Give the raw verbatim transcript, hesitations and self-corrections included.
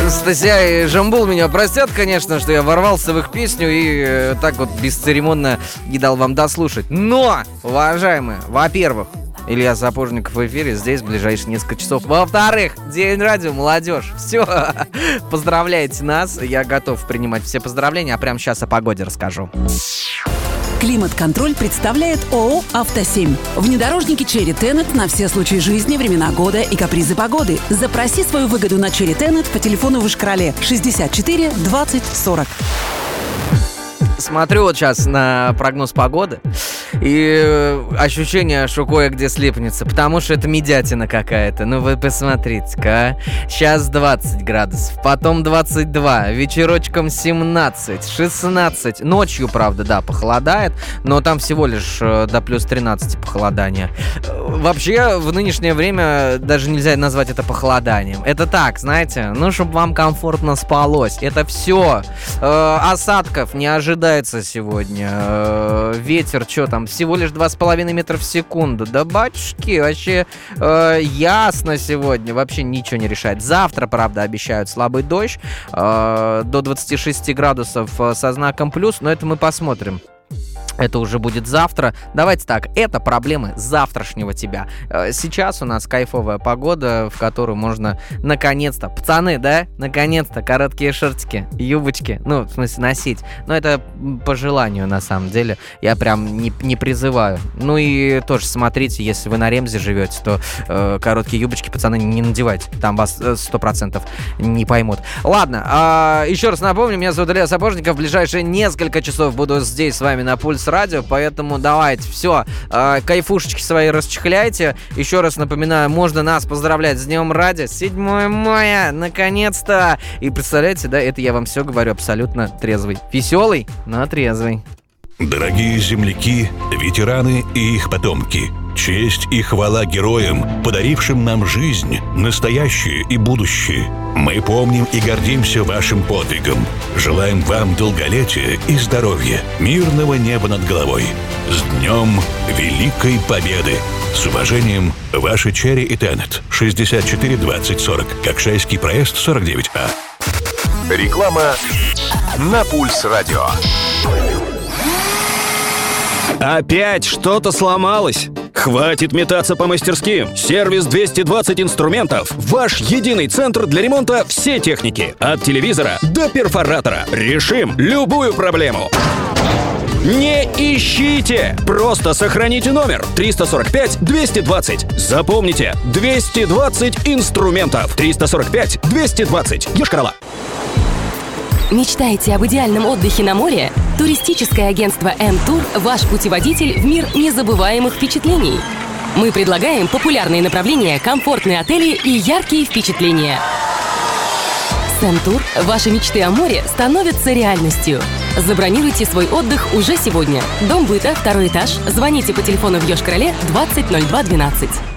Стася и Жамбул меня простят, конечно, что я ворвался в их песню и э, так вот бесцеремонно не дал вам дослушать. Но, уважаемые, во-первых, Илья Сапожников в эфире здесь в ближайшие несколько часов. Во-вторых, День радио, молодежь. Все, поздравляйте нас. Я готов принимать все поздравления, а прямо сейчас о погоде расскажу. Климат-контроль представляет ООО «Автосемь». Внедорожники Cherry Tenet на все случаи жизни, времена года и капризы погоды. Запроси свою выгоду на Cherry Tenet по телефону в Ишкарале шестьдесят четыре двадцать сорок. Смотрю вот сейчас на прогноз погоды, и ощущение, что кое-где слепнется, потому что это медятина какая-то. Ну вы посмотрите-ка, а. Сейчас двадцать градусов, потом двадцать два, вечерочком семнадцать, шестнадцать. Ночью, правда, да, похолодает, но там всего лишь до плюс тринадцать похолодания. Вообще, в нынешнее время даже нельзя назвать это похолоданием. Это так, знаете, ну, чтобы вам комфортно спалось. Это все. Э, осадков не ожидается сегодня. Э, ветер, что там, всего лишь два с половиной метра в секунду. Да, батюшки, вообще э, ясно сегодня. Вообще ничего не решает. Завтра, правда, обещают слабый дождь. Э, до двадцати шести градусов со знаком плюс, но это мы посмотрим. Это уже будет завтра. Давайте так, это проблемы завтрашнего тебя. Сейчас у нас кайфовая погода, в которую можно наконец-то, пацаны, да, наконец-то короткие шортики, юбочки, ну, в смысле, носить. Но это по желанию, на самом деле. Я прям не, не призываю. Ну и тоже смотрите, если вы на Ремзе живете, то э, короткие юбочки, пацаны, не надевайте. Там вас сто процентов не поймут. Ладно, а, еще раз напомню, меня зовут Илья Сапожников. В ближайшие несколько часов буду здесь с вами на Пульс Радио, поэтому давайте, все, э, кайфушечки свои расчехляйте. Еще раз напоминаю, можно нас поздравлять с Днем Радио, седьмое мая, наконец-то. И представляете, да, это я вам все говорю абсолютно трезвый. Веселый, но трезвый. Дорогие земляки, ветераны и их потомки, честь и хвала героям, подарившим нам жизнь, настоящее и будущее. Мы помним и гордимся вашим подвигом. Желаем вам долголетия и здоровья, мирного неба над головой. С Днем Великой Победы! С уважением, ваши Cherry и Tenet. шестьдесят четыре двадцать сорок. Кокшайский проезд сорок девять А. Реклама на Пульс Радио. Опять что-то сломалось? Хватит метаться по мастерским. Сервис двести двадцать инструментов. Ваш единый центр для ремонта всей техники. От телевизора до перфоратора. Решим любую проблему. Не ищите! Просто сохраните номер триста сорок пять двести двадцать. Запомните, двести двадцать инструментов. триста сорок пять двести двадцать. Йошкар-Ола. Мечтаете об идеальном отдыхе на море? Туристическое агентство М-Тур – ваш путеводитель в мир незабываемых впечатлений. Мы предлагаем популярные направления, комфортные отели и яркие впечатления. С М-Тур ваши мечты о море становятся реальностью. Забронируйте свой отдых уже сегодня. Дом быта, второй этаж. Звоните по телефону в Йошкар-Оле двадцать ноль два двенадцать.